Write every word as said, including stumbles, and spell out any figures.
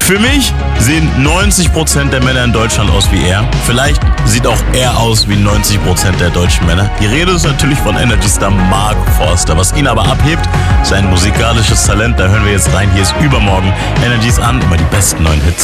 Für mich sehen neunzig Prozent der Männer in Deutschland aus wie er. Vielleicht sieht auch er aus wie neunzig Prozent der deutschen Männer. Die Rede ist natürlich von Energy Star Mark Forster. Was ihn aber abhebt, sein musikalisches Talent. Da hören wir jetzt rein. Hier ist Übermorgen. Energies an, immer die besten neuen Hits.